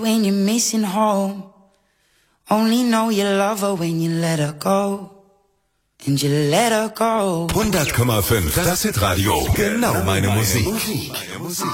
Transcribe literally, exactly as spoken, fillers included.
When you're missing home, only know you love her when you let her go. And you let her go. hundert Komma fünf, das Hitradio. Genau meine Musik.